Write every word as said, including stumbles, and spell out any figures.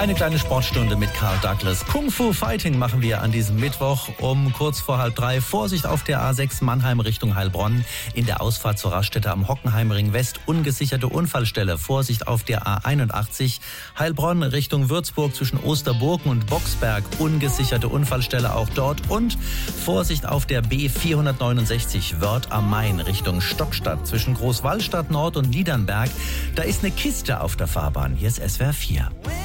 Eine kleine Sportstunde mit Karl Douglas. Kung Fu Fighting machen wir an diesem Mittwoch um kurz vor halb drei. Vorsicht auf der A sechs Mannheim Richtung Heilbronn. In der Ausfahrt zur Raststätte am Hockenheimring West ungesicherte Unfallstelle. Vorsicht auf der A einundachtzig. Heilbronn Richtung Würzburg zwischen Osterburgen und Boxberg. Ungesicherte Unfallstelle auch dort. Und Vorsicht auf der B vierhundertneunundsechzig Wörth am Main Richtung Stockstadt zwischen Großwallstadt Nord und Liedernberg. Da ist eine Kiste auf der Fahrbahn. Hier ist S W R vier.